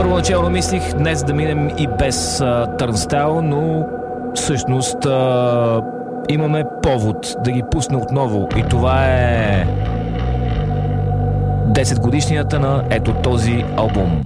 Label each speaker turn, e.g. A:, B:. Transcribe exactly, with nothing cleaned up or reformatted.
A: Първоначално мислих днес да минем и без Turnstile, но всъщност а, имаме повод да ги пусне отново и това е десет годишнината на ето този албум.